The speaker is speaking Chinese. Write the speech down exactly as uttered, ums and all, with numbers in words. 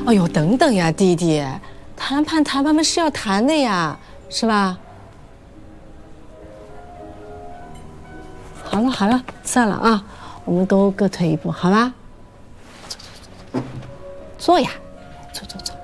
哎呦，等等呀，弟弟，谈判谈判嘛是要谈的呀，是吧？好了好了，算了啊，我们都各退一步，好吧？坐坐坐，坐呀，坐坐坐。